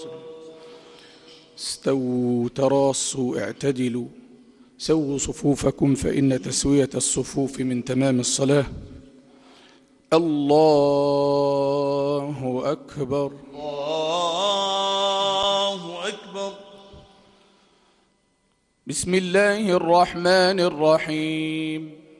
استووا تراصوا اعتدلوا سووا صفوفكم فإن تسوية الصفوف من تمام الصلاة. الله أكبر. الله أكبر. بسم الله الرحمن الرحيم.